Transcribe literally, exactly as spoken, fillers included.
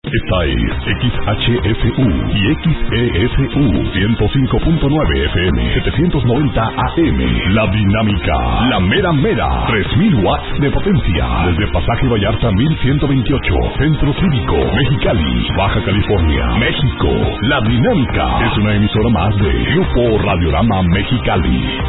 Esta es X H F U y X E F U ciento cinco punto nueve F M, setecientos noventa A M. La Dinámica, la mera mera, tres mil watts de potencia. Desde Pasaje Vallarta mil ciento veintiocho, Centro Cívico, Mexicali, Baja California, México. La Dinámica es una emisora más de Grupo Radiorama Mexicali.